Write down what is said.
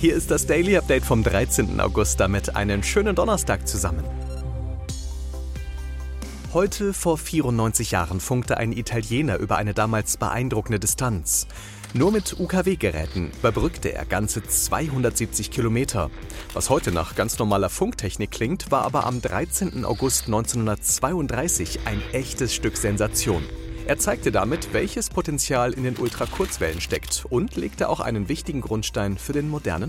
hier ist das Daily Update vom 13. August, damit einen schönen Donnerstag zusammen. Heute vor 94 Jahren funkte ein Italiener über eine damals beeindruckende Distanz. Nur mit UKW-Geräten überbrückte er ganze 270 Kilometer. Was heute nach ganz normaler Funktechnik klingt, war aber am 13. August 1932 ein echtes Stück Sensation. Er zeigte damit, welches Potenzial in den Ultrakurzwellen steckt und legte auch einen wichtigen Grundstein für den modernen